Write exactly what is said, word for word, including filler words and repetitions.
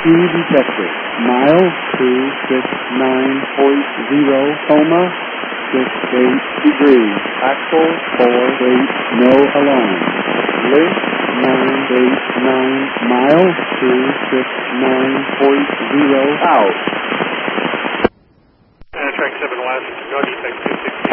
speed detected. Mile two six nine point zero, coma, six eight degrees. Axle four eight, no alarm. Link nine eight nine, mile two six nine point zero, out. Uh, track seven west, go defect two six.